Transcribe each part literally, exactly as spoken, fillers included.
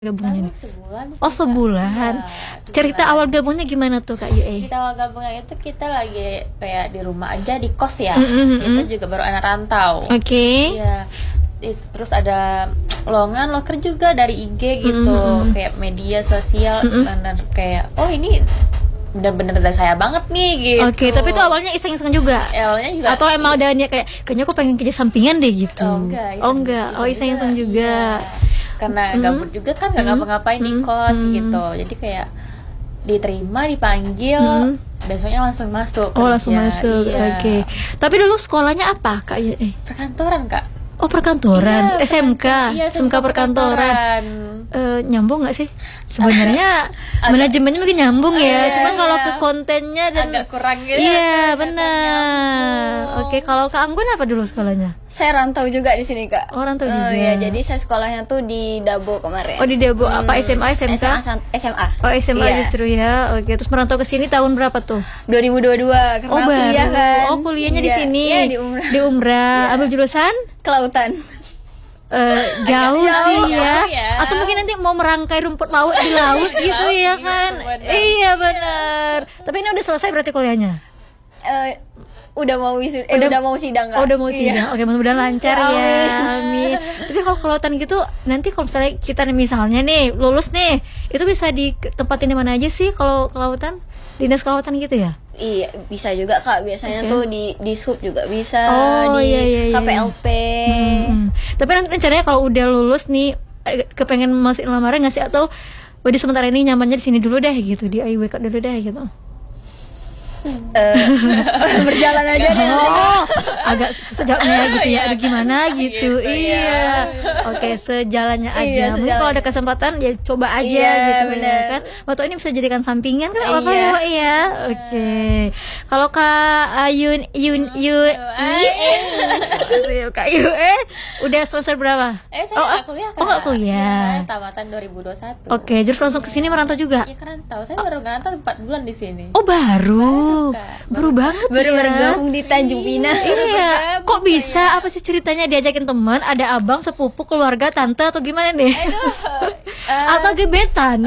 Gabungnya nih? Sebulan sih, Oh sebulan. Kak. Ya, sebulan. Cerita awal gabungnya gimana tuh Kak Yue? Cerita awal gabungnya itu kita lagi kayak di rumah aja di kos ya. Mm-mm. Kita juga baru anak rantau. Oke. Okay. Iya. Terus ada lowongan loker juga dari I G gitu, Mm-mm. kayak media sosial, Mm-mm. bener kayak oh ini bener-bener dari saya banget nih gitu. Oke, okay, tapi itu awalnya iseng-iseng juga. Ya, awalnya juga. Atau emang ada niat kayak kayaknya aku pengen kerja sampingan deh gitu. Oh enggak. Oh enggak. Oh iseng-iseng juga. Iya. Karena Mm. gabut juga kan nggak Mm. ngapa-ngapain di Mm. kos Mm. gitu. Jadi kayak diterima, dipanggil, Mm. besoknya langsung masuk. Oh kerja. langsung masuk. Iya. Oke. Okay. Tapi dulu sekolahnya apa Kak Yue? Perkantoran Kak. Oh perkantoran, Iya, S M K, iya, S M K perkantoran. Uh, nyambung nggak sih? Sebenarnya manajemennya mungkin nyambung ya, Iya, cuman kalau iya. ke kontennya dan Agak kurang gitu. iya benar. Oke, kalau Kak Anggun apa dulu sekolahnya? Saya rantau juga di sini Kak. Oh, rantau Eh, juga. ya, jadi saya sekolahnya tuh di Dabo kemarin. Oh di Dabo apa S M A S M K? S M A, san- S M A. Oh S M A Iya. justru ya. Oke, terus merantau ke sini tahun berapa tuh? dua ribu dua puluh dua karena Oh baru. kuliah kan. Oh kuliahnya di Iya, sini. Iya, di Umrah. Di Umrah. Iya. Ambil jurusan? Kelautan. Eh, jauh jauh, sih ya. jauh ya. Atau mungkin nanti mau merangkai rumput laut di laut Di gitu laut ya gitu, kan? benar. Iya benar. Tapi ini udah selesai berarti kuliahnya? Eh, udah mau wisuda, eh, Udah- udah, mau sidang Kak. Oh udah mau Iya. sidang. Oke mudah-mudahan lancar Amin. ya. Amin. Tapi kalau kelautan gitu nanti kalau misalnya kita nih misalnya nih lulus nih, itu bisa ditempatin di mana aja sih kalau kelautan? Dinas kelautan gitu ya? Iya, bisa juga Kak. Biasanya Oke. tuh di di sub juga bisa, Oh, di iya, iya, iya. K P L P. Hmm. Tapi nanti rencananya kalau udah lulus nih eh, kepengen masukin lamaran nggak sih atau udah sementara ini nyamannya di sini dulu deh gitu di I W K dulu deh gitu. Eh, berjalan aja deh. Oh, agak susah jawabnya gitu ya. Iya, Aduh gimana kan? gitu. Gitu ya. Iya. Oke, sejalannya aja. Iya, Mungkin sejalan. kalau ada kesempatan ya coba aja Iya, gitu bener. ya kan. Waktu ini bisa jadikan sampingan kan apa Iya. ya, iya. Oke. Kalau Kak Ayun Yun Yun I Kak Yu eh udah semester berapa? Eh saya Oh, nggak ah, kuliah Kak. oh, nggak kuliah. Iya, tamatan dua ribu dua puluh satu. Oke, terus langsung ke sini merantau juga. Iya kerantau. Saya baru ngerantau empat bulan di sini. Oh, baru. Baru, Kak. Baru banget Baru ya. bergabung di Tanjung Pinang. Iya, kok bisa? Apa sih ceritanya diajakin teman? Ada abang, sepupu, keluarga, tante atau gimana nih? Aduh. eh, Atau gebetan?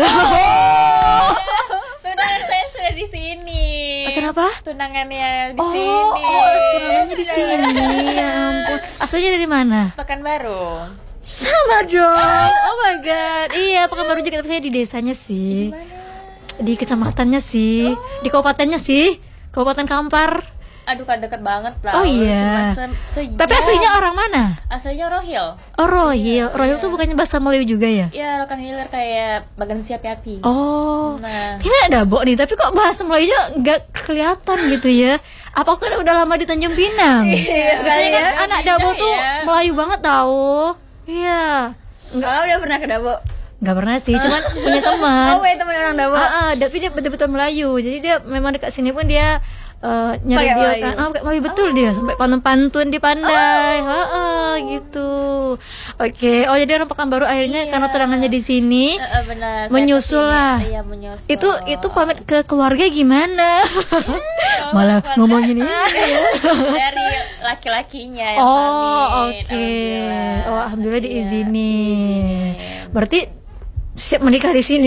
Tunangan saya sudah di sini. Ah, kenapa? Tunangannya di Oh, sini. oh, tunangannya di sini. Ya ampun. Aslinya dari mana? Pekanbaru. Sama dong. Oh my god. Iya, Pekanbaru juga tapi saya di desanya sih. Mana? Di kecamatannya sih. Di kabupatennya sih. Kabupaten Kampar. Aduh kan deket banget lah. Oh iya. Cuma se- sejam. Tapi aslinya orang mana? Aslinya Rohil. Oh, Royal. Royal iya. tuh bukannya bahasa Melayu juga ya? Ya Rokan Hilir kayak bagan siap api. Oh, Nah. ini ada Bo nih, tapi kok bahasa Melayunya nggak kelihatan gitu ya? Apa aku udah lama di Tanjung Pinang? Iya, Biasanya kan kali ya. anak Beda Dabo tuh ya. Melayu banget tahu. Iya, Enggak udah pernah ke Dabo. nggak pernah sih, cuman punya teman. Oh, punya teman orang Dabo. Ah, ah, tapi dia betul-betul Melayu. Jadi dia memang dekat sini pun dia eh, nyari Pakai dia Melayu. kan. Ah, pakai Melayu betul dia sampai pantun-pantun dipandai. Oh. Ah, ah, gitu. Oke. Oh, jadi orang Pekanbaru akhirnya Iya. karena tunangannya di sini. Eh, eh, benar. Saya Menyusul kesini. lah. Iya menyusul. Itu itu pamit ke keluarga gimana? Kalau Malah keluarga- ngomongin ini. dari laki-lakinya yang Oh, pamit. oke. Alhamdulillah. Oh, alhamdulillah Iya, diizinin. diizinin. Berarti siap menikah di sini.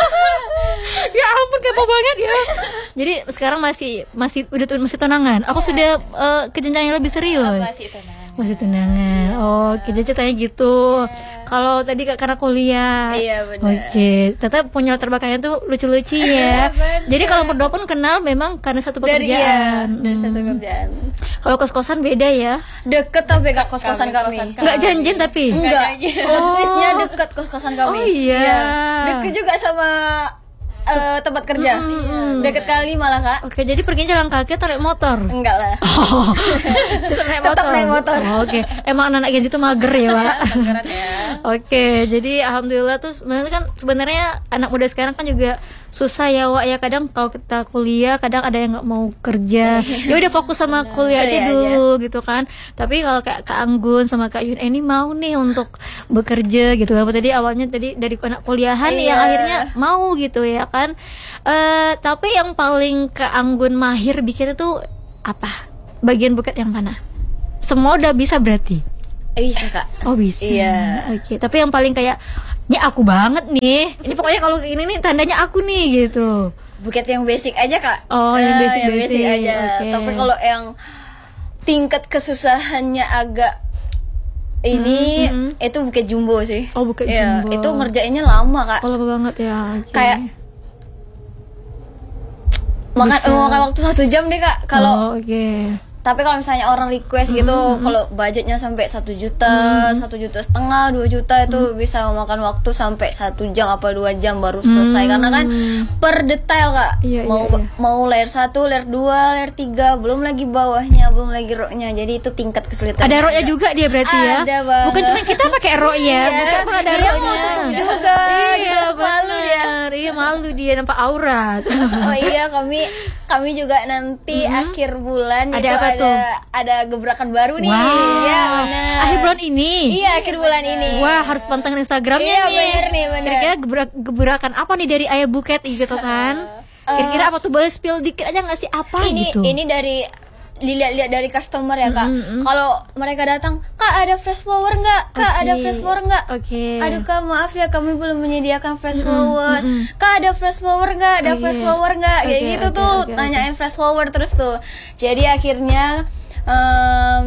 Ya ampun kepo banget ya. Jadi sekarang masih masih udah tu- masih tunangan. Apa sudah eh, ke jenjang yang lebih serius? Masih tunangan. Masih tunangan. Oh, oke, jadi ceritanya gitu. Kalau tadi Kak, karena kuliah. Iya, benar. Oke, tetap punya latar belakangnya tuh lucu-lucu ya. Benar. Jadi kalau berdua pun kenal memang karena satu Dari iya, pekerjaan. dari satu kerjaan. Kalau kos-kosan beda ya. Deket tapi Kak kos-kosan Kami, kami. kosan kami. Enggak janjian tapi. Enggak. janjian. Plot twistnya deket kos-kosan kami. Oh, iya. Deket juga sama eh, tempat kerja. Mm-mm. Deket kali malah Kak. Oke, jadi pergi jalan kaki atau naik motor? Enggak lah. Oh, tetap naik Tetap motor. naik motor. Oh, oke, emang anak-anak Gen Z itu mager ya, Pak. Mageran ya. Oke, jadi alhamdulillah tuh sebenarnya kan sebenarnya anak muda sekarang kan juga susah ya, Wak ya. Kadang kalau kita kuliah, kadang ada yang nggak mau kerja. Ya udah fokus sama kuliah aja Kuliah aja. dulu gitu kan. Tapi kalau kayak Kak Anggun sama Kak Yun, eh, ini mau nih untuk bekerja gitu kan. Tadi awalnya tadi dari anak kuliahan Iya. yang akhirnya mau gitu ya kan. Eh, tapi yang paling Kak Anggun mahir bikin itu apa? Bagian buket yang mana? Semua udah bisa berarti. Eh, bisa Kak. Oh bisa. Iya. Oke. Tapi yang paling kayak ini aku banget nih. Ini pokoknya kalau ini nih tandanya aku nih gitu. Buket yang basic aja kak. Oh, yang Eh, basic- yang basic basic, aja. oke. Tapi kalau yang tingkat kesusahannya agak ini Hmm, hmm, hmm. itu buket jumbo sih. Oh, buket Iya, jumbo. itu ngerjainnya lama kak. Oh, lama banget ya. Oke. Kayak makan Bisa. makan waktu satu jam deh kak. Kalau oh, oke. tapi kalau misalnya orang request gitu, kalau budgetnya sampai satu juta, satu juta setengah, dua juta itu bisa memakan waktu sampai satu jam apa dua jam baru selesai. Karena kan per detail kak, Iya, mau iya, iya. mau layer satu, layer dua, layer tiga, belum lagi bawahnya, belum lagi roknya. Jadi itu tingkat kesulitan. Ada roknya juga dia berarti ya. Ada banget. Bukan cuma kita pakai rok ya, bukan cuma ada Dia mau roknya. tutup juga. Iya, Gitu, malu dia. benar. Iya, malu dia nampak aurat. Oh iya, kami kami juga nanti akhir bulan Ada itu apa ada tuh? ada gebrakan baru nih. Wow. Iya, benar. Akhir bulan ini. Iya, akhir bulan ini. Wah, harus pantengin Instagramnya Iya, nih. bener nih, bener. Kira-kira gebrak- gebrakan apa nih dari Ayah Buket gitu kan? Kira-kira apa tuh, boleh spill dikit aja nggak sih apa ini gitu? ini dari dilihat-lihat dari customer ya kak. Mm-mm. Kalau mereka datang, kak ada fresh flower nggak? Kak Oke. ada fresh flower nggak? Oke. Aduh kak, maaf ya kami belum menyediakan fresh flower. Kak ada fresh flower nggak? Ada Oh, fresh iya. flower nggak? Kayak Oke, gitu oke, tuh, oke, nanyain fresh flower terus tuh. Jadi akhirnya em,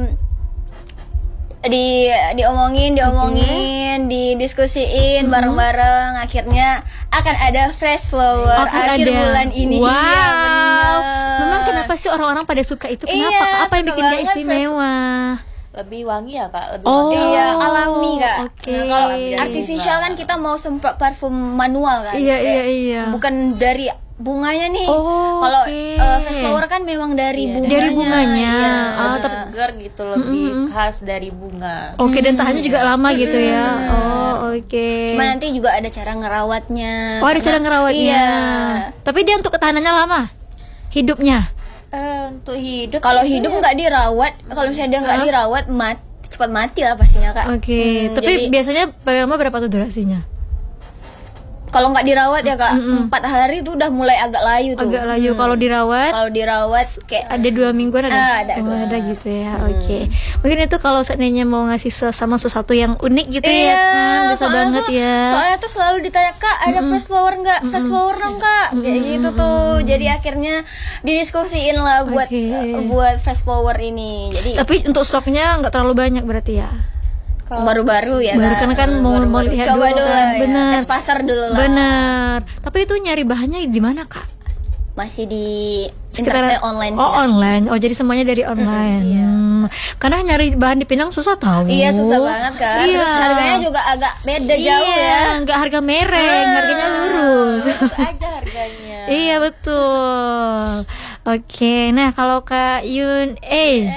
di diomongin diomongin didiskusiin bareng-bareng, akhirnya akan ada fresh flower Akan akhir ada. bulan ini. Wow. Iya, bener. Memang kenapa sih orang-orang pada suka itu? Kenapa? Iya, Kak? Apa yang suka bikin dia banget istimewa? Lebih wangi ya kak, lebih Oh. wangi. Iya, alami kak. Oke. Nah, kalau Dari artificial bunga. kan kita mau semprot parfum manual kan. Iya, Kayak iya, iya. Bukan dari bunganya nih. Oh, Kalau oke. uh, fresh flower kan memang dari Iya, bunganya. dari bunganya. Iya. Oh, Lebih tapi- segar gitu, lebih khas dari bunga. Oke, dan tahannya juga lama gitu ya. Oh, oke. Cuma nanti juga ada cara ngerawatnya. Oh, ada cara Karena- ngerawatnya. Iya. Tapi dia untuk ketahanannya lama. Hidupnya. Eh, untuk hidup Kalau itu hidup ya, nggak dirawat, kalau misalnya dia nggak Hah? dirawat, mat, cepat mati lah pastinya kak. Oke, Hmm, tapi jadi- biasanya paling lama berapa tuh durasinya? Kalau nggak dirawat ya kak, empat hari itu udah mulai agak layu tuh. Agak layu. Hmm. Kalau dirawat Kalau dirawat kayak ada dua mingguan ada. Ah, ada. Oh, ada gitu ya. Oke. Mungkin itu kalau seandainya mau ngasih se- sama sesuatu yang unik gitu ya. Iya, Kan? Bisa soalnya banget tuh, ya. Soalnya tuh selalu ditanya kak, ada fresh flower nggak? Fresh flower dong kak. Kayak gitu tuh. Jadi akhirnya didiskusiin lah buat Oke. buat fresh flower ini. Jadi Tapi untuk stoknya nggak terlalu banyak berarti ya. baru-baru ya Baru kak. kan kan mau mau Baru-baru. lihat Coba dulu dulu kan. lah ya. Benar. Tes pasar dulu lah. Benar. Tapi itu nyari bahannya di mana, Kak? Masih di Sekitaran- internet online Oh, sih, Kak. online. Oh, jadi semuanya dari online. Hmm. Karena nyari bahan di Pinang susah tahu. Iya susah banget kan. Iya. Terus harganya juga agak beda jauh Iya, ya. nggak harga mereng, harganya lurus. lurus aja harganya. Iya betul. Oke, nah kalau Kak Yun, eh,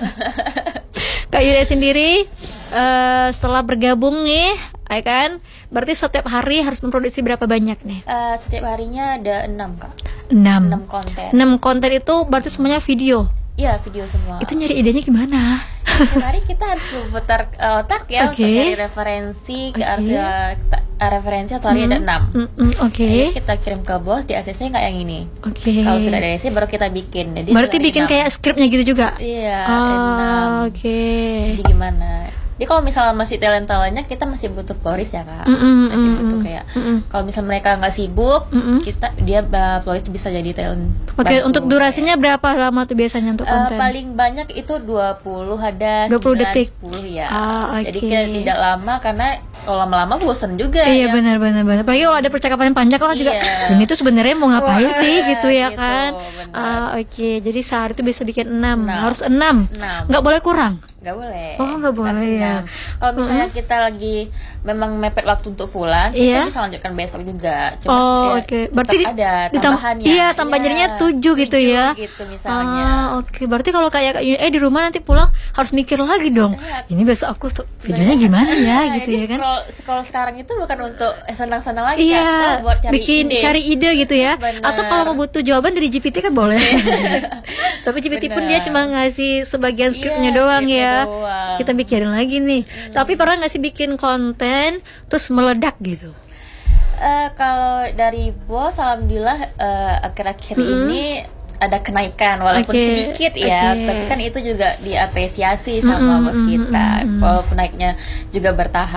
Kak Yun sendiri eh, setelah bergabung nih, ya kan? Berarti setiap hari harus memproduksi berapa banyak nih? Eh, setiap harinya ada enam kak, Enam. enam konten. Enam konten itu berarti semuanya video. Iya video semua. Itu nyari idenya gimana? Setiap hari kita harus memutar eh, otak ya Oke. untuk cari referensi, Oke. harus ya, kita- eh, referensi atau hari ada enam. Mm-mm, Oke, Jadi kita kirim ke bos, di A C C nggak yang ini. oke. Kalau sudah ada A C C baru kita bikin. Jadi Berarti ada bikin enam. kayak skripnya gitu juga? Iya, Oh, enam. oke. Jadi gimana? Jadi kalau misalnya masih talent-talentnya kita masih butuh floris ya kak, Mm-mm, masih mm-mm, butuh kayak mm-mm. kalau misalnya mereka nggak sibuk, Mm-mm. kita dia uh, floris bisa jadi talent. Oke, bantu. untuk durasinya berapa lama tuh biasanya untuk Eh, konten? paling banyak itu dua puluh ada dua puluh sembilan, detik. sepuluh ya. Ah, Jadi oke. kita tidak lama karena kalau lama-lama bosen juga Iya ya. benar benar benar. Apalagi kalau ada percakapan yang panjang kan juga. Iya. Ini tuh sebenarnya mau ngapain Wah, sih gitu ya gitu, kan? benar. Ah, oke. Jadi sehari itu bisa bikin enam. Enam. Harus enam. Enam. Nggak boleh kurang. Nggak boleh. Oh, nggak boleh, Harus ya. enam. Kalau misalnya kita lagi memang mepet waktu untuk pulang, Iya. kita bisa lanjutkan besok juga. Oh, ya, oke. tetap Berarti di- ada ditam- tambahannya. iya, tambah jadinya tujuh gitu ya. Gitu misalnya. Ah, oke. Berarti kalau kayak kayak eh di rumah nanti pulang harus mikir lagi dong. Iya. Ini besok aku tuh videonya gimana ya gitu Jadi ya kan? scroll, scroll sekarang itu bukan untuk eh, senang-senang lagi ya, Iya, scroll buat cari bikin ide. cari ide gitu ya. Bener. Atau kalau mau butuh jawaban dari G P T kan boleh. Tapi G P T pun dia Bener. cuma ngasih sebagian Iya, skripnya doang skripnya ya. doang. Kita pikirin lagi nih. Tapi pernah nggak sih bikin konten terus meledak gitu? Eh, kalau dari bos, alhamdulillah eh, akhir-akhir ini ada kenaikan walaupun Oke, sedikit ya, oke. tapi kan itu juga diapresiasi sama bos kita. Walaupun naiknya juga bertahap.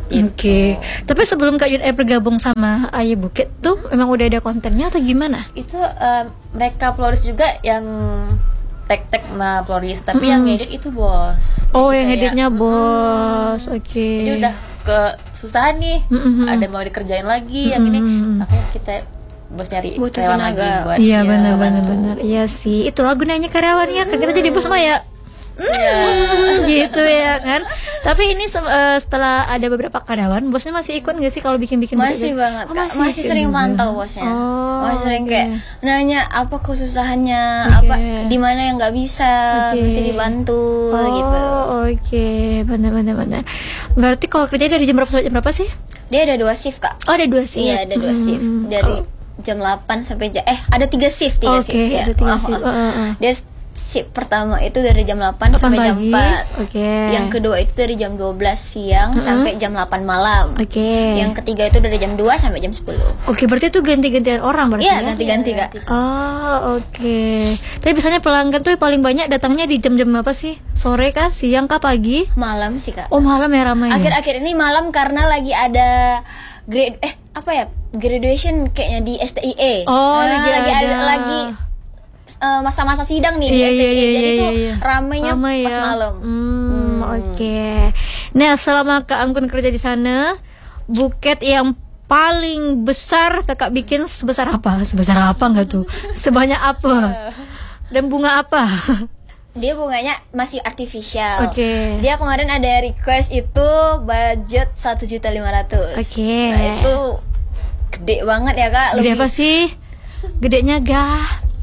Oke. Tapi sebelum Kak Yun E bergabung sama Aye Bukit tuh memang udah ada kontennya atau gimana? Itu um, mereka Floris juga yang tag-tag sama Floris, tapi Mm-mm. yang ngedit itu bos. Oh, Jadi yang kayak, editnya mm, bos. Oke. Jadi udah kesusahan nih, Mm-mm. ada mau dikerjain lagi yang ini, Mm-mm. makanya kita bos nyari Butuh karyawan tenaga. lagi buat Iya ya, benar benar bantu. benar. Iya sih. Itulah gunanya karyawannya kan kita jadi bos mah ya. Iya. Hmm, gitu ya kan. Tapi ini se- eh, setelah ada beberapa karyawan, bosnya masih ikut nggak sih kalau bikin-bikin Masih video? banget Oh, Kak. masih, ikut sering juga. pantau bosnya. Oh, masih sering oke. kayak nanya apa kesusahannya, Oke. apa di mana yang nggak bisa, Oke. nanti dibantu Oh, gitu. oke, benar-benar benar. Berarti kalau kerja dari jam berapa sampai jam berapa sih? Dia ada dua shift Kak. Oh, ada dua sih. Iya ada dua shift dari jam delapan sampai jam eh ada tiga shift tiga Oke, shift ya. ada tiga Maaf, shift. maaf. Oh, oh, oh. Dia shift pertama itu dari jam delapan delapan sampai jam pagi. empat. Oke. Yang kedua itu dari jam dua belas siang sampai jam delapan malam. Oke. Yang ketiga itu dari jam dua sampai jam sepuluh. Oke, berarti itu ganti-gantian orang berarti Iya, ya? ganti-ganti Kak. Oh, oke. Tapi biasanya pelanggan tuh paling banyak datangnya di jam-jam apa sih? Sore kah? Siang kah? Pagi? Malam sih Kak. Oh, malam ya ramai. Akhir-akhir ini malam karena lagi ada grade eh apa ya? Graduation kayaknya di S T I E. Oh, Nah, lagi lagi ada, ada. lagi eh, masa-masa sidang nih Iya, di S T I E. iya, iya, Jadi iya, tuh iya. ramainya Ramai pas ya. malam. Hmm, oke. Nah, selama Kak Anggun kerja di sana, buket yang paling besar Kakak bikin sebesar apa? Sebesar apa enggak tuh? Sebanyak apa? Dan bunga apa? Dia bunganya masih artifisial. Oke. Dia kemarin ada request itu budget satu juta lima ratus. Oke. Nah, itu gede banget ya Kak. Gede Lebih- apa sih? Gedenya gah.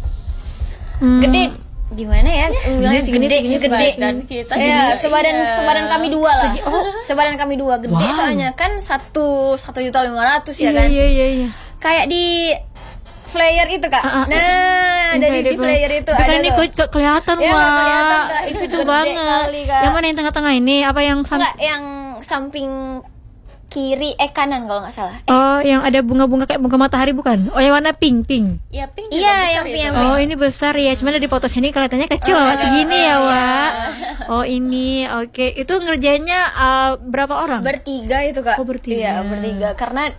Hmm. Gede gimana ya? Bilangnya segini, gede, segini, gede. Dan kita Iya, juga, sebadan iya. sebadan kami dua lah. Segi- oh. Sebadan kami dua gede Wow. soalnya kan satu satu juta lima ratus ya Iya, kan. iya, iya, iya. Kayak di flyer itu Kak. Ah, ah. Nah, dari di flyer itu Tapi ada kan ini tuh. ke- ke- kelihatan Ya, nggak Wak. kelihatan, Kak. Itu Itu tuh gede banget. kali, Kak. Yang mana yang tengah-tengah ini? Apa yang sam- Enggak, yang samping kiri eh kanan kalau nggak salah. Oh, yang ada bunga-bunga kayak bunga matahari bukan? Oh, yang warna pink, pink. Iya, pink Iya, juga besar yang itu. pink, yang Oh, ini besar ya. Cuman dari foto sini kelihatannya kecil, Wak. Segini ya, Wak. Oh, ini. Oke. Itu ngerjainnya uh, berapa orang? Bertiga itu Kak. Oh, bertiga. Iya, bertiga karena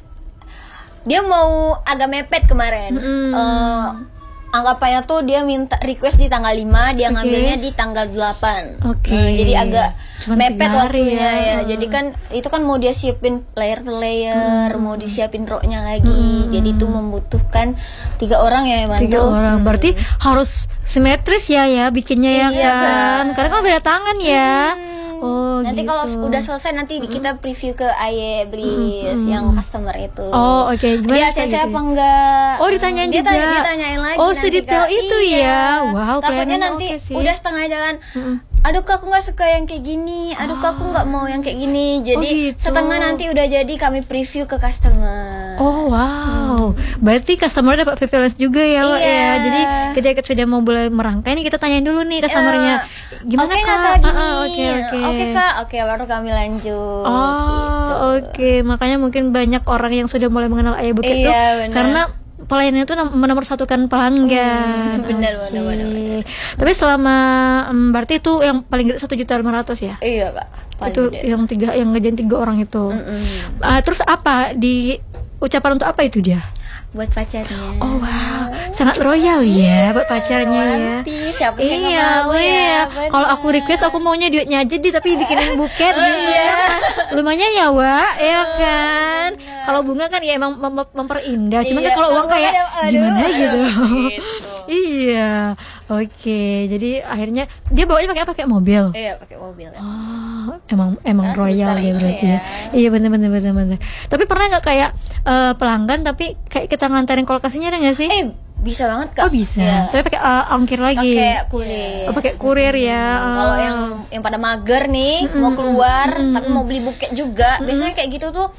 dia mau agak mepet kemarin. Mm-mm. Eh, anggapannya tuh dia minta request di tanggal lima, dia Oke. ngambilnya di tanggal delapan. Oke. Eh, jadi agak Cuman mepet tiga hari waktunya ya. ya. Hmm. Jadi kan itu kan mau dia siapin layer per layer, mau disiapin roknya lagi. Jadi itu membutuhkan tiga orang ya yang bantu. Tiga orang. Hmm. Berarti harus simetris ya ya bikinnya ya Iya, kan. Karena kan beda tangan ya. Hmm. Oh, nanti gitu. kalau udah selesai nanti kita preview ke Aye Bliss yang customer itu. Oh, oke. Gimana Dia kayak saya gitu apa ya? enggak? Oh, ditanyain dia juga. Tanya, dia tanyain lagi. Oh, nanti, sedetail Kak. itu Iya. ya. Wow, Takutnya pelayanannya nanti oke sih. udah setengah jalan. Mm-mm. Aduh kak, aku nggak suka yang kayak gini. Aduh kak, aku nggak mau yang kayak gini. Jadi Oh, gitu. setengah nanti udah jadi kami preview ke customer. Oh wow, berarti customer dapat preference juga ya, Wak, Iya. ya. Jadi ketika sudah mau mulai merangkai nih kita tanyain dulu nih customernya, gimana Oke kak? nggak, Kak, gini. Ah, ah, Oke oke. Oke kak, oke baru kami lanjut. Oh gitu. oke, makanya mungkin banyak orang yang sudah mulai mengenal Aye Bukit Iya, tuh benar. karena pelayanan itu nom- menomorsatukan pelanggan. Hmm, benar, Oke. benar, benar, benar. Tapi selama em, berarti itu yang paling gede satu juta lima ratus ya? Iya kak. Paling Itu gede. yang tiga yang ngejain tiga orang itu. Mm-mm. Ah, terus apa di ucapan untuk apa itu dia? Buat pacarnya. Oh wow, sangat royal ya buat pacarnya ya. Romantis, siapa sih yang Iya, nggak mau iya. ya? Kalau aku request aku maunya duitnya aja di tapi bikinin buket gitu. Lumayan ya, Wak, ya kan. Kalau bunga kan ya emang mem- memperindah. Cuman Iya, kan kalau uang kalau kayak bunga ada- aduh, gimana aduh, gitu. gitu. Iya. Oke, jadi akhirnya dia bawanya pakai apa? Kayak mobil. Iya pakai mobil. Ya. Oh, emang emang Karena royal sebesar dia itu berarti ya. ya. Iya benar benar benar benar. Tapi pernah nggak kayak eh, pelanggan tapi kayak kita nganterin kulkasnya ada nggak sih? Eh bisa banget kak. Oh bisa. Iya. Tapi pakai eh, ongkir lagi. Pakai kurir. Oh, pakai kurir ya. Kalau Oh. yang yang pada mager nih mau keluar tapi mau beli buket juga, biasanya kayak gitu tuh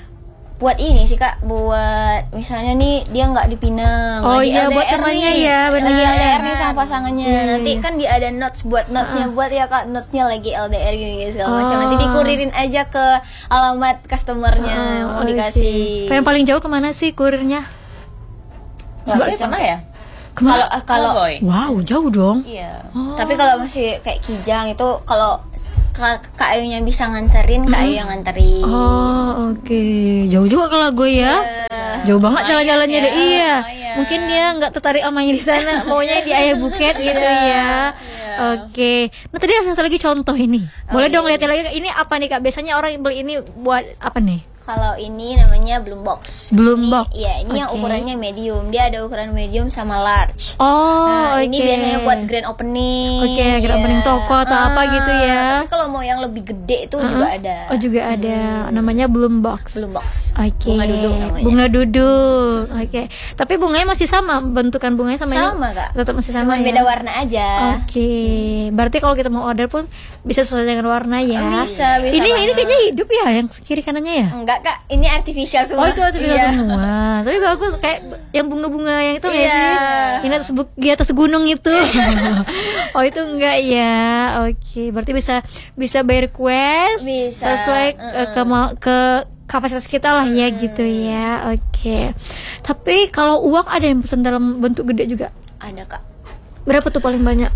buat ini sih kak, buat misalnya nih dia nggak di Pinang, Oh lagi iya, L D R buat temannya nih, ya, benar. lagi L D R nih sama pasangannya, Iya, nanti iya. kan dia ada notes buat notesnya buat ya kak, notesnya lagi L D R gini segala macam, Oh. nanti dikuririn aja ke alamat customernya yang mau Oh, dikasih. oke. Yang paling jauh kemana sih kurirnya? Masih pernah ya? Kalau kalau Boy. Wow, jauh dong. Iya. Oh. tapi kalau masih kayak Kijang itu kalau Kak, Kak Ayunya bisa nganterin, Kak Ayu yang nganterin. Oh oke, okay. Jauh juga kalau gue ya, yeah. Jauh banget jalan-jalannya deh. Iya, yeah. Mungkin dia nggak tertarik amanya di sana, maunya di Ayah Buket gitu ya. Yeah. Oke, okay. Nah tadi ada satu lagi contoh ini, boleh oh, dong iya. Lihat lagi ini apa nih Kak? Biasanya orang beli ini buat apa nih? Kalau ini namanya Bloom Box. Bloom ini, Box. Iya, ini okay. Yang ukurannya medium. Dia ada ukuran medium sama large. Oh, nah, okay. Ini biasanya buat grand opening. Oke, okay, grand yeah. opening toko atau ah, apa gitu ya. Tapi kalau mau yang lebih gede itu uh-huh. juga ada. Oh, juga ada. Hmm. Namanya Bloom Box. Bloom Box. Oke. Okay. Bunga duduk namanya. Bunga duduk. Oke. Okay. Tapi bunganya masih sama, bentukan bunganya sama Sama, Kak. Tetap masih sama. Cuma ya? Beda warna aja. Oke. Okay. Berarti kalau kita mau order pun bisa sesuai dengan warna ya. Bisa, bisa. Ini banget. Ini kayaknya hidup ya yang kiri kanannya ya? Enggak, Kak. Ini artificial semua. Oh itu artificial iya. semua. Tapi bagus kayak yang bunga-bunga yang itu nggak iya. sih? Ini atas bu- di atas gunung itu. Oh itu enggak ya? Oke, okay. Berarti bisa bisa bayar request. Bisa. Sesuai uh-uh. ke ke, ke kapasitas kita lah ya hmm. gitu ya. Oke. Okay. Tapi kalau uang ada yang pesan dalam bentuk gede juga? Ada, Kak. Berapa tuh paling banyak?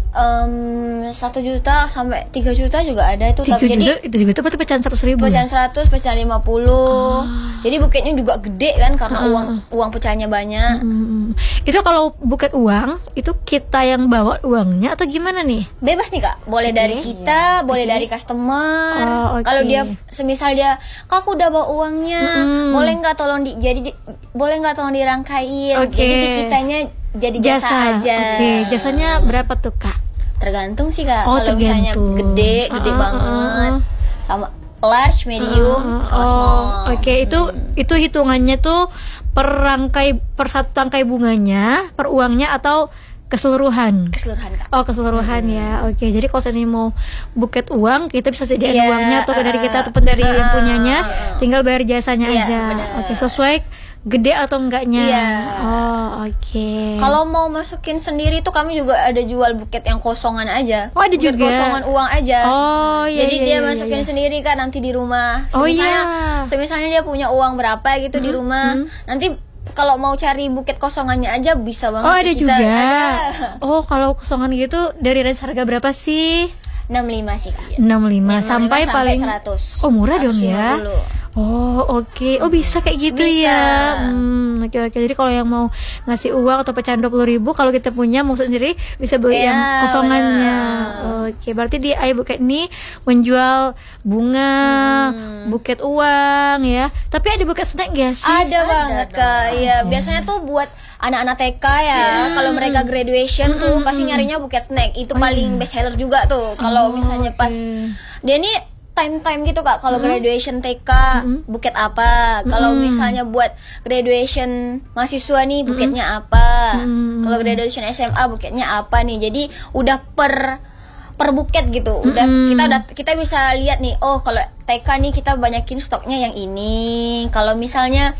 Um, satu juta sampai tiga juta juga ada itu. Tiga tapi juta jadi, itu juga tuh pecahan seratus ribu. Pecahan seratus, pecahan lima puluh. Oh. Jadi buketnya juga gede kan karena uh. uang uang pecahannya banyak. Mm-hmm. Itu kalau buket uang itu kita yang bawa uangnya atau gimana nih? Bebas nih Kak. Boleh okay. dari kita, yeah. boleh okay. dari customer. Oh, okay. Kalau dia semisal dia, "Kak, aku udah bawa uangnya, mm. boleh nggak tolong di jadi di, boleh nggak tolong dirangkain?" Okay. Jadi di kitanya jadi jasa, jasa aja. Oke, okay. Jasanya berapa tuh Kak? Tergantung sih Kak. Oh, kalau misalnya gede, gede uh, uh, banget. Uh, uh. Sama large, medium, uh, sama oh, small. Oke, okay. itu hmm. itu hitungannya tuh per rangkai per satu rangkai bunganya, per uangnya atau keseluruhan? Keseluruhan Kak. Oh, keseluruhan hmm. ya. Oke, okay. Jadi kalau saya mau buket uang, kita bisa sediain yeah, uangnya atau uh, dari kita ataupun dari uh, yang punyanya, uh, tinggal bayar jasanya yeah, aja. Oke, okay. Sesuai gede atau enggaknya? Iya. Oh, oke. Okay. Kalau mau masukin sendiri tuh kami juga ada jual buket yang kosongan aja. Oh, ada buket juga. Kosongan uang aja. Oh, iya. Jadi iya, dia iya, masukin iya. sendiri kan nanti di rumah. Oh Semisalnya, iya. Semisalnya dia punya uang berapa gitu hmm, di rumah. Hmm. Nanti kalau mau cari buket kosongannya aja bisa banget. Oh, ada kita. juga. Ada. Oh, kalau kosongan gitu dari range harga berapa sih? enam puluh lima sih Kak. enam puluh lima sampai, sampai paling seratus. Oh, murah dong ya. seratus lima puluh. Oh oke, okay. Oh bisa kayak gitu bisa. ya. Hmm, oke okay, oke. Okay. Jadi kalau yang mau ngasih uang atau pecahan dua puluh ribu, kalau kita punya mau sendiri bisa beli yeah, yang kosongannya. Oke, okay. Berarti di Ayah Buket ini menjual bunga, hmm. buket uang ya. Tapi ada buket snack gak sih? Ada, ada banget Kak. Iya, okay. Biasanya tuh buat anak-anak T K ya. Yeah. Kalau mereka graduation tuh hmm. pasti nyarinya buket snack. Itu oh, paling yeah. best seller juga tuh. Kalau oh, misalnya okay. pas dia nih time-time gitu Kak, kalau hmm. graduation T K hmm. buket apa, kalau hmm. misalnya buat graduation mahasiswa nih buketnya hmm. apa, hmm. kalau graduation S M A buketnya apa nih, jadi udah per per buket gitu, udah hmm. kita udah kita bisa lihat nih, oh kalau T K nih kita banyakin stoknya yang ini, kalau misalnya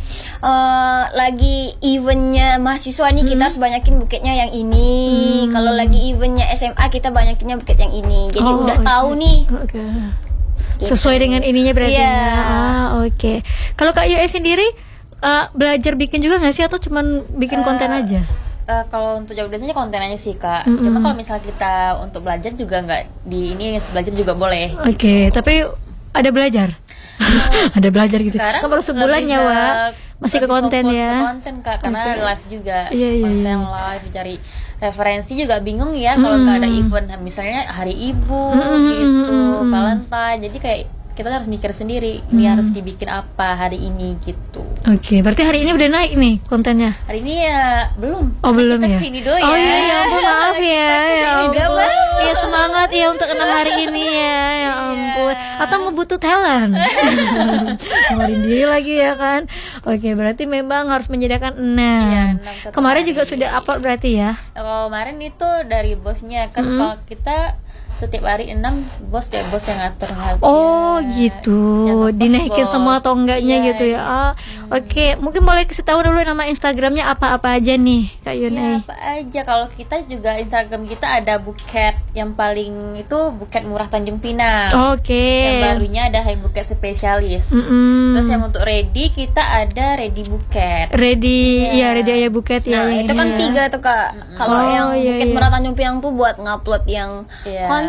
uh, lagi eventnya mahasiswa nih hmm. kita harus banyakin buketnya yang ini, hmm. kalau lagi eventnya S M A kita banyakinnya buket yang ini, jadi oh, udah okay. tahu nih. Okay. Sesuai dengan ininya berarti yeah. ya. Ah, oke. Okay. Kalau Kak Yue sendiri uh, belajar bikin juga nggak sih atau cuman bikin uh, konten aja? Uh, kalau untuk job desknya konten aja sih Kak. Mm-hmm. Cuma kalau misalnya kita untuk belajar juga nggak di ini belajar juga boleh. Oke, okay. Tapi ada belajar. Uh, ada belajar gitu. Kan baru sebulan ya, Wak. Masih ke konten ya. Ke konten Kak, karena okay. live juga. Yeah, yeah, konten yeah. live cari referensi juga bingung ya mm. kalau nggak ada event misalnya hari ibu mm. gitu mm. Valentine, jadi kayak kita harus mikir sendiri ini mm. harus dibikin apa hari ini gitu. Oke, okay, berarti hari ini udah naik nih kontennya? Hari ini ya belum. Oh belum kita ya? Kesini dulu ya. Oh iya ya ampun maaf ya. Ya ampun. Ya semangat ya untuk enam hari ini ya. Ya ampun. Atau mau butuh talent? Keluarin diri lagi ya kan? Oke, berarti memang harus menyediakan enam. Iya, enam kemarin juga sudah upload berarti ya? Kalau kemarin itu dari bosnya kan mm-hmm. kalau kita setiap hari enam bos ya bos yang ngatur ngatur. Oh gitu, dinaikin bos. Semua atau enggaknya iya, gitu ya. Ah, hmm. Oke, okay. Mungkin boleh kasih tahu dulu nama Instagramnya apa-apa aja nih Kak Yun. Ya, apa aja, kalau kita juga Instagram kita ada buket yang paling itu buket murah Tanjung Pinang. Oke. Okay. Yang barunya ada Hai Buket Spesialis. Mm-hmm. Terus yang untuk ready kita ada Ready Buket. Ready, ya Ready Ayah Buket ya. Nah itu kan ya. tiga tuh Kak. Mm-hmm. Kalau oh, yang iya, buket iya. murah Tanjung Pinang tuh buat ngupload yang yeah. konten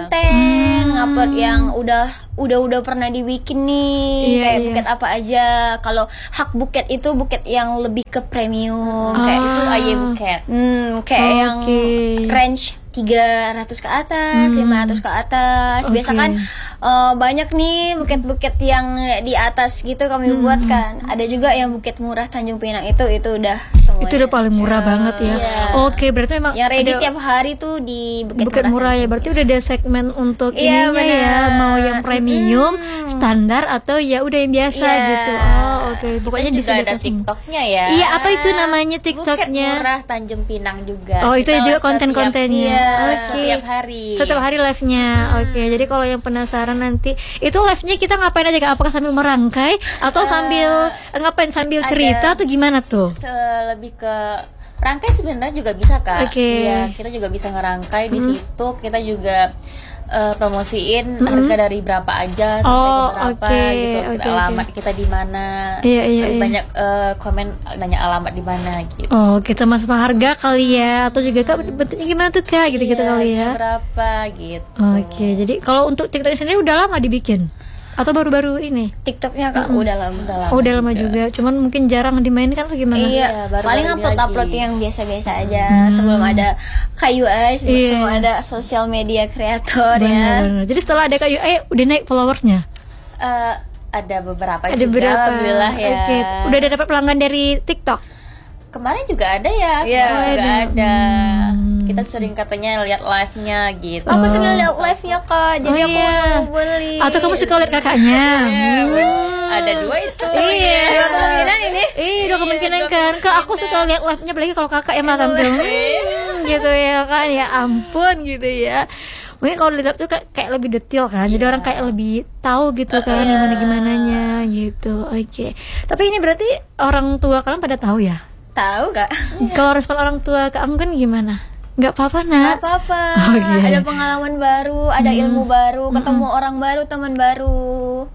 konten, ngupload yang udah udah udah pernah dibikin nih, Iya, kayak iya. buket apa aja. Kalau hak buket itu buket yang lebih ke premium, kayak Itu A Y Buket. hmm, kayak Oke. yang range tiga ratus ke atas, lima ratus ke atas. Biasa Oke. kan eh, banyak nih buket-buket yang di atas gitu kami buat kan. Ada juga yang buket murah Tanjung Pinang itu itu udah semuanya. Itu udah paling murah banget ya. Iya. Oke, berarti memang Yang ready ada tiap hari tuh di buket, buket murah ya. Berarti udah ada segmen untuk Iya, ininya ya, benar. mau yang premium, standar atau ya udah yang biasa Iya. gitu. Oh, oke. Pokoknya Kan juga ada disediakan semua. TikToknya ya. Iya, apa itu namanya Buket TikToknya? Murah Tanjung Pinang juga. Oh, itu Kita juga setiap- konten-kontennya. iya, Oke. Setiap hari. Setiap hari live-nya. Oke, jadi kalau yang penasaran nanti itu live-nya kita ngapain aja Kak? Apakah sambil merangkai atau sambil ngapain sambil ada- cerita tuh gimana tuh? Se- lebih ke rangkai sebenarnya juga bisa Kak. Oke. Iya, kita juga bisa ngerangkai di situ. Kita juga eh, promosiin harga dari berapa aja sampai Oh, ke berapa oke, gitu. oke, Kita oke. alamat kita di mana. Iya, iya, Lebih iya. banyak eh, komen nanya alamat di mana gitu. Oh, kita masuk harga kali ya atau juga Kak bentuknya gimana tuh Kak gitu-gitu Iya, kali ya. Berapa gitu. Oke, jadi kalau untuk TikTok sendiri udah lama dibikin atau baru-baru ini? TikToknya Kak udah lama. Udah lama Oh, udah lama juga. Cuman mungkin jarang dimainkan atau gimana? Iya, Iya, baru-baru paling ini upload upload lagi. yang biasa-biasa aja sebelum ada K U I, sebelum Iya. sebelum ada sosial media kreator ya. Benar-benar. Jadi setelah ada kayu eh udah naik followersnya? Eh, ada beberapa Ada juga, berapa? alhamdulillah ya. Oke. Udah ada dapat pelanggan dari TikTok? Kemarin juga ada ya, Iya. kemarin juga Ada. ada. Hmm. Kita sering katanya lihat live-nya gitu. Aku sering lihat live-nya Kak, jadi Oh, aku iya. mau beli. Atau kamu suka lihat kakaknya? Iya, Hmm. ada dua itu. Iya. Dua kemungkinan ini. Iya, udah kemungkinan kan. Kak, aku suka lihat live-nya apalagi kalau kakak yang makan film. Hmm, gitu ya kan. Ya ampun gitu ya. Mungkin kalau di live tuh kayak, kayak lebih detail kan. Jadi orang kayak lebih tahu gitu kan gimana gimananya gitu. Oke. Tapi ini berarti orang tua kalian pada tahu ya? Tahu Kak? Kalau respon orang tua ke Anggun gimana? Nggak apa-apa Gak nak. apa-apa. Oke. Ada pengalaman baru, ada ilmu baru, ketemu orang baru, teman baru.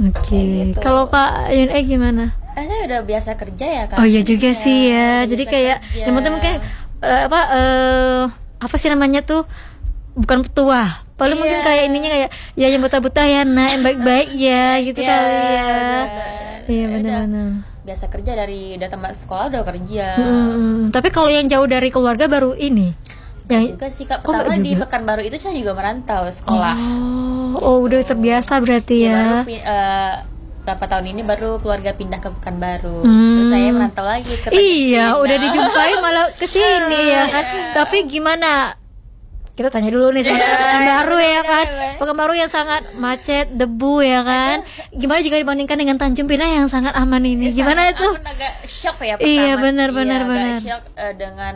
Oke. Kalau Kak Yun eh gimana? Eh, saya udah biasa kerja ya kan. Oh iya juga sih ya. udah Jadi biasa kayak kerja. yang penting mungkin eh, apa eh apa sih namanya tuh? Bukan petua. Paling mungkin Iya. kayak ininya kayak ya yang buta-buta ya nak, yang baik-baik ya gitu Iya, kali ya. benar. Iya Udah benar-benar. biasa kerja dari udah tempat sekolah udah kerja. Hmm, tapi kalau yang jauh dari keluarga baru ini. Yang Juga sih Kak, Oh, nggak pertama di juga? Pekanbaru itu saya juga merantau sekolah. Oh, oh udah terbiasa berarti Ya, baru ya. pi- eh, berapa tahun ini baru keluarga pindah ke Pekanbaru. Hmm. Terus saya merantau lagi ke Tanjung Iya, Pinang. udah dijumpai malah kesini ya kan. Tapi gimana? Kita tanya dulu nih sama Pekanbaru ya kan. Pekanbaru yang sangat macet, debu ya kan. Gimana jika dibandingkan dengan Tanjung Pinang yang sangat aman ini? Gimana itu? Aku agak shock ya pertama. Iya, benar, benar, agak benar. shock eh, dengan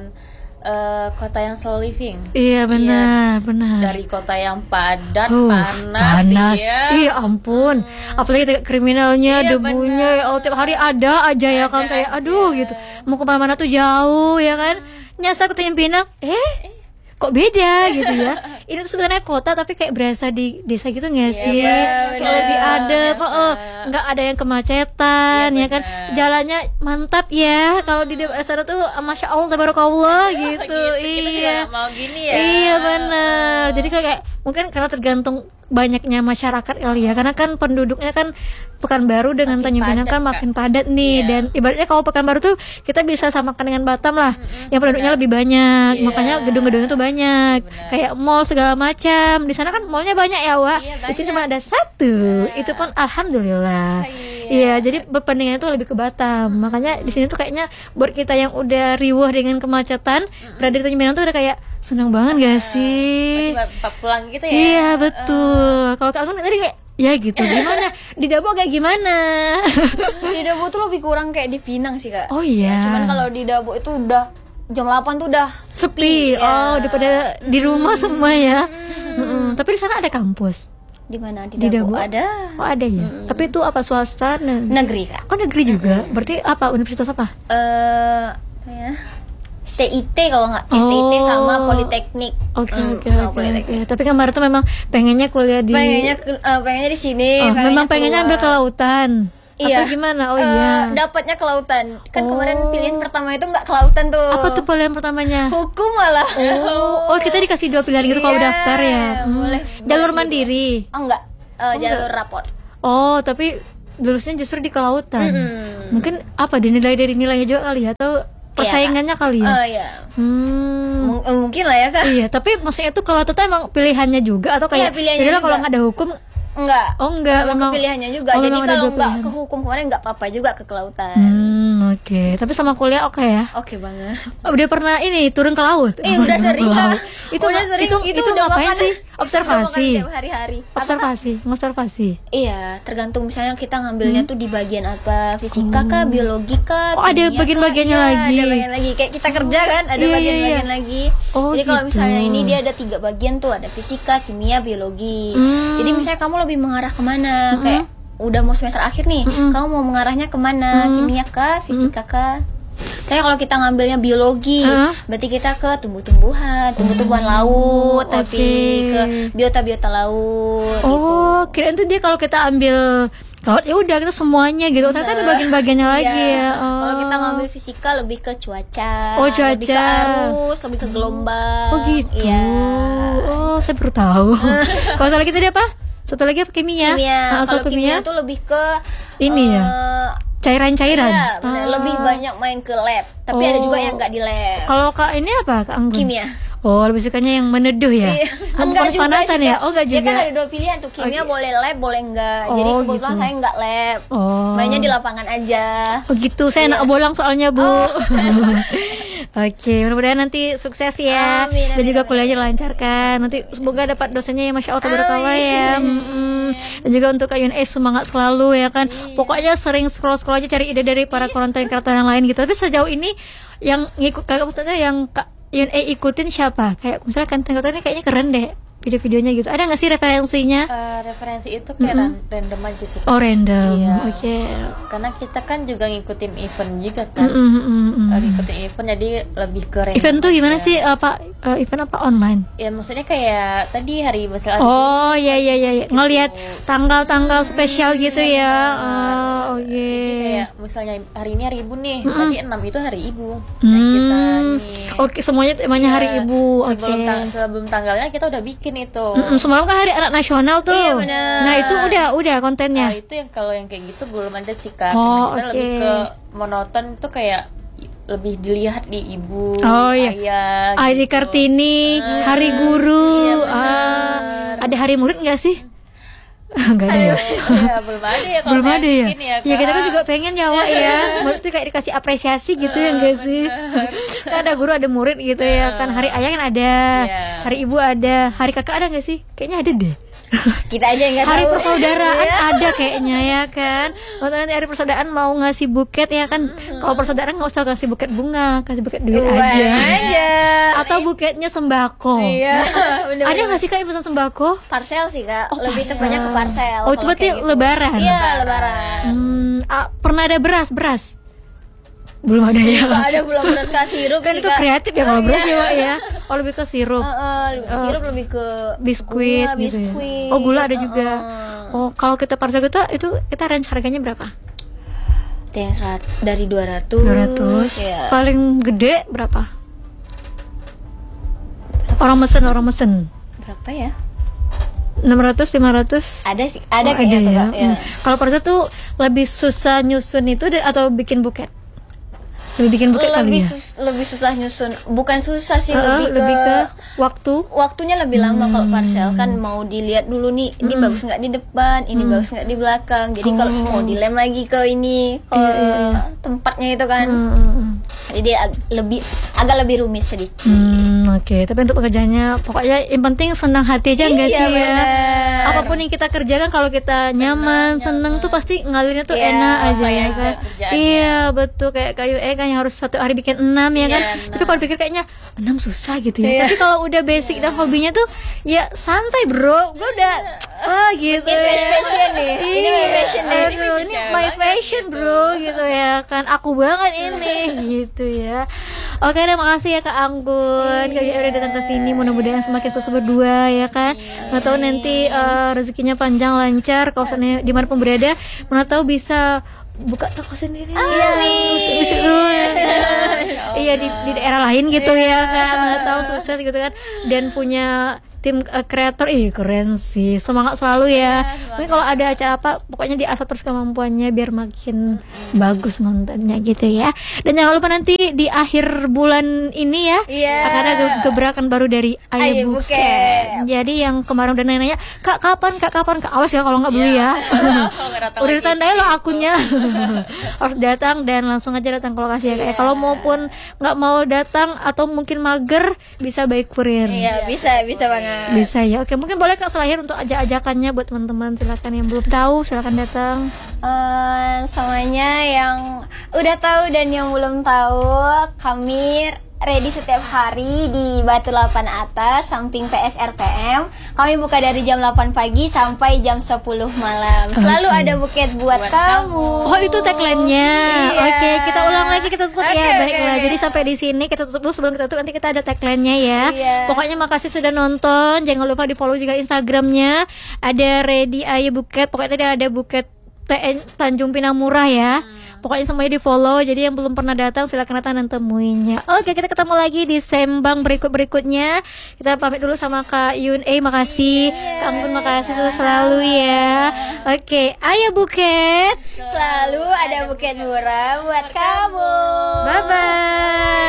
eh, kota yang slow living. Iya benar, benar. Dari kota yang padat, Uh, panas, panas. ya. Iya ampun. Apalagi tingkat kriminalnya, Iya, debunya, ya Allah, tiap hari ada aja ya kan kayak aduh gitu. Mau kemana-mana tuh jauh ya kan. Nyasar ke Tanjung Pinang, eh kok beda gitu ya. Ini tuh sebenarnya kota tapi kayak berasa di desa gitu nggak sih? benar, Kayak benar, lebih adem, benar. heeh. Nggak ada yang kemacetan Iya, ya kan. benar. Jalannya mantap ya. Kalau di daerah sana tuh masya Allah tabarakallah gitu. Gitu, kita juga Iya. nggak mau gini ya. Iya benar. Jadi kayak mungkin karena tergantung banyaknya masyarakat kali ya. Karena kan penduduknya kan Pekanbaru dengan Makin Tanjung Pinang kan padat, makin padat nih. Iya. Dan ibaratnya kalau Pekanbaru tuh kita bisa samakan dengan Batam lah. Yang penduduknya lebih banyak. Iya. Makanya gedung-gedungnya tuh banyak. Benar. Kayak mall segala macam. Di sana kan mallnya banyak ya Wak. Iya, Di sini banyak. cuma ada satu. Itu pun alhamdulillah. Iya, jadi berbandingannya tuh lebih ke Batam. Makanya di sini tuh kayaknya buat kita yang udah riuh dengan kemacetan, berada di Tanjung Pinang tuh udah kayak seneng banget gak sih? Berarti Pak pulang gitu ya. Iya betul. Kalau Kak Anggun tadi kayak ya gitu. Gimana? Di Dabo kayak gimana? Di Dabo tuh lebih kurang kayak di Pinang sih Kak. Oh iya. Cuman kalau di Dabo itu udah jam delapan tuh udah sepi. Oh, daripada di rumah semua ya. Mm-mm. Tapi di sana ada kampus. di mana di Di Dabo Dabo ada Oh ada ya. Tapi itu apa swasta? Negeri. negeri Kak. Oh negeri juga. Berarti apa? Universitas apa? Eh apa ya? S T I T kalau nggak S T I T Oh. sama Politeknik. Oke Hmm, oke sama oke. Politeknik. oke. Tapi kemarin tuh memang pengennya kuliah di. Pengennya ke- eh, pengennya di sini. Oh, memang pengennya ambil ke keluar. lautan. Iya. Atau gimana? Oh Eh, iya. dapatnya kelautan. Kan Oh. kemarin pilihan pertama itu nggak kelautan tuh. Apa tuh pilihan pertamanya? Hukum malah. Oh, oh kita dikasih dua pilihan gitu kalau Iya, daftar ya. Hmm. boleh. Jalur Boleh mandiri. Oh enggak, Eh, jalur rapor. Oh, tapi lulusnya justru di kelautan. Mm-mm. Mungkin apa dinilai dari nilainya juga kali ya, atau persaingannya kali ya? Oh iya. Hmm. M- eh, mungkin lah ya Kak. Iya, tapi maksudnya itu kalau itu emang pilihannya juga atau kayak Iya, pilihannya yaudah lah kalau juga. nggak ada hukum. Enggak. Oh, enggak, Memang memang- pilihannya juga. oh, Jadi memang ada kalau dua enggak pilihan. ke hukum kemarin enggak apa-apa juga ke kelautan. Hmm, oke. Tapi sama kuliah oke ya. Oke banget. Oh, udah pernah ini turun ke laut? Eh Oh, udah turun sering ke Kak. laut. Itu udah nggak- sering. itu, itu, itu udah ngapain makan- sih? udah Observasi. makan tiap hari-hari. Apa, Kak? Observasi, ngobservasi. Iya, tergantung misalnya kita ngambilnya tuh di bagian apa, fisika kah, biologi kah, Oh, ada kimia kah? bagian-bagiannya Iya, lagi. Ada bagian lagi. Kayak kita kerja kan, ada Iya, iya, bagian-bagian iya. lagi. Oh, Jadi kalau gitu. misalnya ini dia ada tiga bagian tuh, ada fisika, kimia, biologi. Hmm. Jadi misalnya kamu lebih mengarah kemana? Kayak udah mau semester akhir nih, kamu mau mengarahnya kemana? Kimia kah, fisika kah? Saya kalau kita ngambilnya biologi, Hah? berarti kita ke tumbuh-tumbuhan, tumbuh-tumbuhan laut, tapi oke. ke biota-biota laut. gitu. Oh, kirain tuh dia kalau kita ambil kalau ya udah kita semuanya gitu. Ternyata ada bagian-bagiannya lagi Iya. ya. Oh. Kalau kita ngambil fisika lebih ke cuaca, Oh, cuaca. lebih ke arus, lebih ke gelombang. Oh gitu. Iya. Oh, saya baru tahu. Kalau satu lagi tadi apa? Satu lagi apa kimia? Kimia. Ah, Kalau kimia tuh lebih ke Ini ya? eh, cairan-cairan. Iya, benar. Ah. Lebih banyak main ke lab. Tapi ada Oh. juga yang nggak di lab. Kalau Kak ini apa? Kak Anggun? Kimia. Oh, lebih sukanya yang meneduh ya? Iya. Yang Enggak juga panas-panasan sih, ya? Kak. Oh, enggak Dia juga. kan ada dua pilihan tuh, kimia Oke. boleh lab, boleh enggak. Jadi Oh, kebetulan gitu. saya enggak lab. Oh. Mainnya di lapangan aja. Oh gitu, saya anak bolang soalnya Bu. Oh. Oke, mudah-mudahan nanti sukses ya. Amin, Dan amin, juga amin. kuliahnya lancarkan. Nanti semoga dapat dosennya yang masya Allah tabarakallah ya. Mm-mm. Dan juga untuk Kak Yun eh semangat selalu ya kan. Pokoknya sering scroll-scroll aja cari ide dari para konten kreator yang lain gitu. Tapi sejauh ini yang ngikut Kakak maksudnya yang Kak Yun eh ikutin siapa? Kayak misalnya konten kreatornya kayaknya keren deh video-videonya gitu. Ada nggak sih referensinya? Eh, referensi itu kayak ran- random aja sih. Oh random. Iya. Oke. Karena kita kan juga ngikutin event juga kan. Mm, mm, mm, mm. Eh, ngikutin event jadi lebih ke random Event tuh gimana aja. sih apa eh, event apa online? Ya maksudnya kayak tadi hari misalnya Oh iya iya iya iya. Ngelihat tanggal-tanggal spesial gitu ya. Oh, oke. Jadi kayak misalnya hari ini hari ibu nih, nanti enam itu hari ibu. Nah, kita Hmm. nih. Oke, semuanya temanya hari Iya, ibu. Oke. Sebelum, tang- sebelum tanggalnya kita udah bikin itu. Mm-mm, semalam kan hari anak nasional tuh. Iya, benar. Nah, itu udah udah Nah, kontennya. itu yang kalau yang kayak gitu belum ada sih Kak. Oh, Karena kita oke. lebih ke monoton itu kayak lebih dilihat di ibu, Oh, iya. ayah. Hari gitu. Kartini, Hari Guru. Iya, benar. Ah, ada Hari Murid nggak sih? Enggak ada ya. Ya, belum ada ya kalau Belum saya ada ya. bikin ya, Ya kita kan Kak. juga pengen nyawa ya. Murid tuh kayak dikasih apresiasi gitu ya enggak sih? Kan ada guru ada murid gitu ya kan. Hari ayah kan ada. Iya. Hari ibu ada. Hari kakak ada nggak sih? Kayaknya ada deh. Kita aja yang nggak Hari tahu. persaudaraan Iya. ada kayaknya ya kan. Waktu nanti hari persaudaraan mau ngasih buket ya kan. Kalau persaudaraan nggak usah kasih buket bunga, kasih buket duit Uang aja. aja. Atau buketnya sembako. Iya. bener-bener. Ada nggak sih kak yang pesan sembako? Parcel sih Kak. Oh, Lebih parcel. tepatnya ke parcel. Oh, itu kalau berarti kayak gitu. lebaran? Iya, lebaran. Hmm, ah, pernah ada beras beras? Belum ada ya. Nggak ada belum beras kasih sirup Kan sih, itu Kak. kreatif ya kalau beras ya Wak, ya. Oh lebih ke sirup. Heeh, sirup lebih ke Biskuit gula, gitu biskuit. ya. Oh gula ada juga. Heeh. Oh kalau kita parcel gitu itu kita range harganya berapa? Ada yang serat dari dua ratus. dua ratus. Ya. Paling gede berapa? Orang mesen orang mesen. Berapa ya? enam ratus lima ratus. Ada sih, ada Oh, kayaknya tuh, ya. Kak. Ya. Hmm. Kalau parcel tuh lebih susah nyusun itu dan- atau bikin buket? Lebih bikin buket kali Lebih ya? sus- lebih susah nyusun. Bukan susah sih, Heeh, lebih, ke, waktu. waktunya lebih lama kalau parcel kan mau dilihat dulu nih ini Hmm. bagus nggak di depan, ini bagus nggak di belakang. Jadi kalau mau dilem lagi ke ini ke Oh. Iya, iya, iya. tempatnya itu kan. Hmm, hmm, hmm. Jadi dia ag- lebih agak lebih rumit sedikit. Hmm, oke. Tapi untuk pekerjaannya, pokoknya yang penting senang hati aja enggak Iya, sih ya? benar. Apapun yang kita kerjakan kalau kita nyaman, seneng tuh pasti ngalirnya tuh Iya, enak aja ya sayang kan? ke kerjaannya. Iya betul kayak kayu eh kan yang harus satu hari bikin enam ya kan? Iya, Tapi kalau pikir kayaknya enam susah gitu ya. Iya. Tapi kalau udah basic dan hobinya tuh ya santai bro. Gue udah ah gitu. Ini ya. fashion nih. Ini my fashion nih. Aduh, Ini ini fashion my banget fashion gitu. bro gitu ya kan. Aku banget ini gitu ya. Oke deh makasih ya Kak Anggun, Kak Iya, udah datang ke sini. Mudah-mudahan semakin sukses berdua ya kan. Mana tahu nanti uh, rezekinya panjang lancar. Kalau sana dimanapun berada, mana tahu bisa buka toko sendiri. Amin. Bisa dulu ya kan? Iya di, di daerah lain gitu ya kan. Mana tahu sukses gitu kan. Dan punya tim kreator, ih keren sih, semangat selalu ya. Mungkin kalau ada acara apa, pokoknya diasah terus kemampuannya biar makin bagus nontonnya gitu ya. Dan jangan lupa nanti di akhir bulan ini ya, Iya. akan ada ge- gebrakan baru dari Ayah Ayah Buket. Buket. Jadi yang kemarin udah nanya, kak kapan, kak kapan, kak awas ya kalau nggak beli ya. Kalau nggak datang Udah lagi. ditandain loh akunnya. Harus datang dan langsung aja datang ke lokasi ya. Kayak kalau maupun nggak mau datang atau mungkin mager, bisa by courier. Iya, bisa, bisa banget. Bisa ya. Oke, mungkin boleh Kak Selahir untuk ajak-ajakannya buat teman-teman, silakan yang belum tahu silakan datang. Eh, semuanya yang udah tahu dan yang belum tahu, kami ready setiap hari di Batu delapan atas samping P S R P M. Kami buka dari jam delapan pagi sampai jam sepuluh malam. Selalu Oke. ada buket buat, Buat kamu. Oh, itu tagline-nya. Iya. Oke, kita ulang lagi, kita tutup Oke, ya. oke, Baiklah. oke. Jadi sampai di sini kita tutup dulu. Sebelum kita tutup nanti kita ada tagline-nya ya. Iya. Pokoknya makasih sudah nonton. Jangan lupa di-follow juga Instagram-nya. Ada Ready Ayah Buket. Pokoknya tadi ada Buket T N Tanjung Pinang Murah ya. Pokoknya semuanya di follow. Jadi yang belum pernah datang silakan datang dan temuinnya. Oke, kita ketemu lagi di sembang berikut berikutnya. Kita pamit dulu sama Kak Yun. Eh makasih, Kak Anggun makasih sukses selalu ya. Oke, Ayah Buket. Selalu ada buket murah buat kamu. Bye bye.